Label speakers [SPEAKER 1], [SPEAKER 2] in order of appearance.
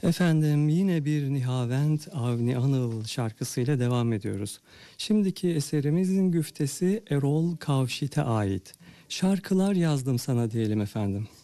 [SPEAKER 1] Efendim yine bir Nihavent Avni Anıl şarkısıyla devam ediyoruz. Şimdiki eserimizin güftesi Erol Kavşit'e ait. Şarkılar yazdım sana diyelim efendim.